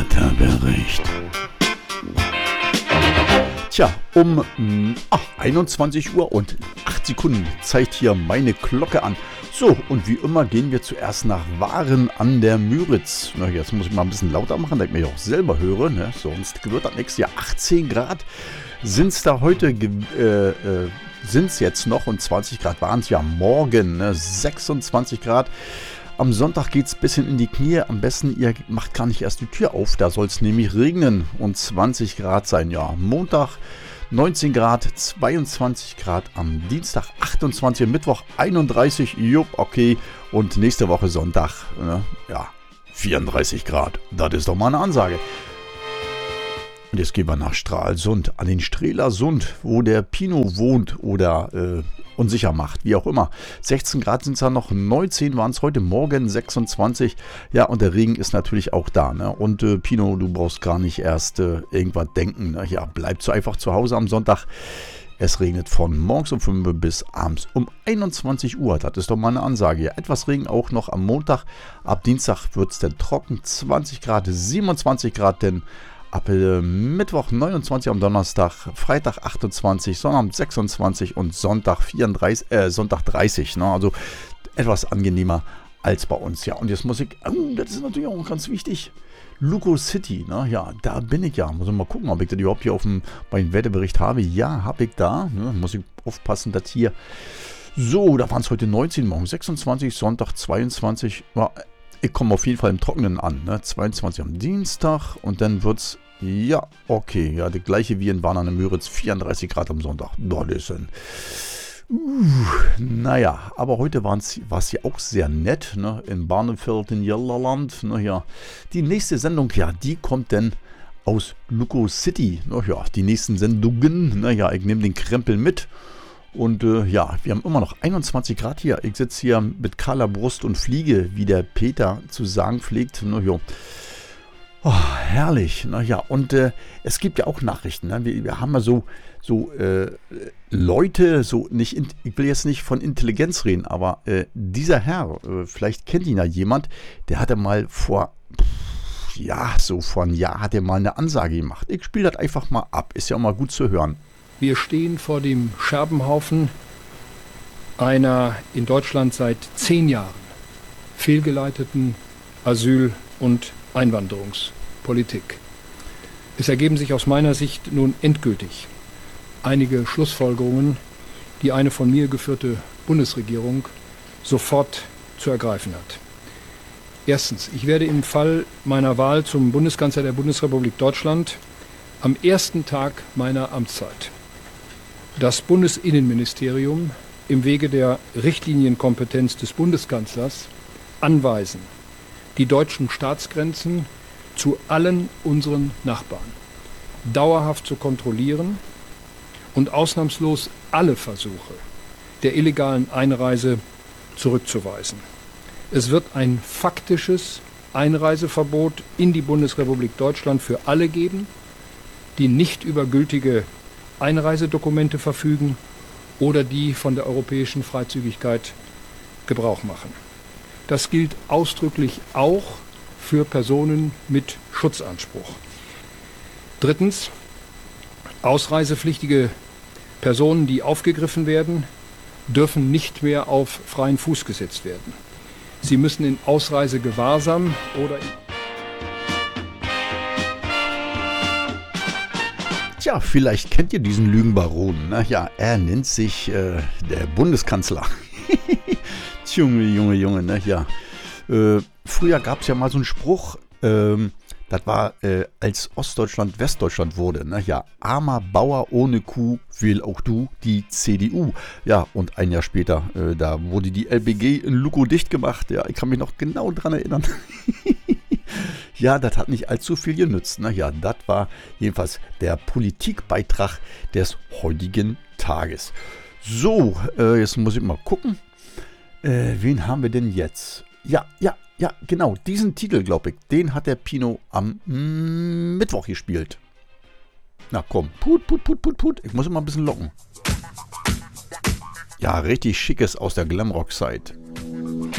Wetterbericht. Tja, um 21 Uhr und 8 Sekunden zeigt hier meine Glocke an. So, und wie immer gehen wir zuerst nach Waren an der Müritz. Na, jetzt muss ich mal ein bisschen lauter machen, damit ich mich auch selber höre. Ne? Sonst wird das nächste Jahr 18 Grad. Sind es da heute, sind es jetzt noch, und 20 Grad waren es ja morgen, ne? 26 Grad. Am Sonntag geht es ein bisschen in die Knie. Am besten, ihr macht gar nicht erst die Tür auf. Da soll es nämlich regnen und 20 Grad sein. Ja, Montag 19 Grad, 22 Grad. Am Dienstag 28, Mittwoch 31. Jupp, okay. Und nächste Woche Sonntag, ja, 34 Grad. Das ist doch mal eine Ansage. Und jetzt gehen wir nach Stralsund, an den Strelasund, wo der Pino wohnt oder unsicher macht, wie auch immer. 16 Grad sind es ja noch, 19 waren es heute Morgen, 26. Ja, und der Regen ist natürlich auch da. Ne? Und Pino, du brauchst gar nicht erst irgendwas denken. Ne? Ja, bleibst du einfach zu Hause am Sonntag. Es regnet von morgens um 5 Uhr bis abends um 21 Uhr. Das ist doch mal eine Ansage. Ja, etwas Regen auch noch am Montag. Ab Dienstag wird es dann trocken, 20 Grad, 27 Grad, denn ab Mittwoch 29, am Donnerstag, Freitag 28, Sonntag 26 und Sonntag 30. Ne? Also etwas angenehmer als bei uns. Ja, und jetzt muss ich, das ist natürlich auch ganz wichtig, Luco City, ne? Ja, da bin ich ja. Muss ich mal gucken, ob ich das überhaupt hier meinen Wetterbericht habe. Ja, habe ich da. Ne? Muss ich aufpassen, dass hier. So, da waren es heute 19, morgen 26, Sonntag 22. Ja, ich komme auf jeden Fall im Trockenen an. Ne? 22 am Dienstag und dann wird es, ja, okay, ja, das gleiche wie in Waren an der Müritz, 34 Grad am Sonntag. Das ist ein, naja, aber heute war es ja auch sehr nett, ne? In Barneveld in Jellerland. Ne? Ja. Die nächste Sendung, ja, die kommt dann aus Luco City. Ne? Ja, die nächsten Sendungen, naja, ich nehme den Krempel mit. Und ja, wir haben immer noch 21 Grad hier. Ich sitze hier mit kahler Brust und fliege, wie der Peter zu sagen pflegt. Na ja, oh, herrlich. Na ja, und es gibt ja auch Nachrichten. Ne? Wir haben ja so Leute, so nicht, ich will jetzt nicht von Intelligenz reden, aber dieser Herr, vielleicht kennt ihn ja jemand, der hatte mal vor einem Jahr hat er mal eine Ansage gemacht. Ich spiele das einfach mal ab. Ist ja auch mal gut zu hören. Wir stehen vor dem Scherbenhaufen einer in Deutschland seit 10 Jahren fehlgeleiteten Asyl- und Einwanderungspolitik. Es ergeben sich aus meiner Sicht nun endgültig einige Schlussfolgerungen, die eine von mir geführte Bundesregierung sofort zu ergreifen hat. Erstens, ich werde im Fall meiner Wahl zum Bundeskanzler der Bundesrepublik Deutschland am ersten Tag meiner Amtszeit das Bundesinnenministerium im Wege der Richtlinienkompetenz des Bundeskanzlers anweisen, die deutschen Staatsgrenzen zu allen unseren Nachbarn dauerhaft zu kontrollieren und ausnahmslos alle Versuche der illegalen Einreise zurückzuweisen. Es wird ein faktisches Einreiseverbot in die Bundesrepublik Deutschland für alle geben, die nicht über gültige Einreisedokumente verfügen oder die von der europäischen Freizügigkeit Gebrauch machen. Das gilt ausdrücklich auch für Personen mit Schutzanspruch. Drittens, ausreisepflichtige Personen, die aufgegriffen werden, dürfen nicht mehr auf freien Fuß gesetzt werden. Sie müssen in Ausreisegewahrsam oder Tja, vielleicht kennt ihr diesen Lügenbaron. Ne? Ja, er nennt sich der Bundeskanzler. Junge, ne? Ja. Früher gab es ja mal so einen Spruch, das war, als Ostdeutschland Westdeutschland wurde. Ne? Ja, armer Bauer ohne Kuh will auch du die CDU. Ja, und ein Jahr später, da wurde die LBG in Luco dicht gemacht. Ja, ich kann mich noch genau dran erinnern. Ja, das hat nicht allzu viel genützt. Ne? Ja, das war jedenfalls der Politikbeitrag des heutigen Tages. So, jetzt muss ich mal gucken. Wen haben wir denn jetzt? Ja, genau, diesen Titel, glaube ich, den hat der Pino am Mittwoch gespielt. Na komm, put. Ich muss immer ein bisschen locken. Ja, richtig schickes aus der Glamrock-Zeit.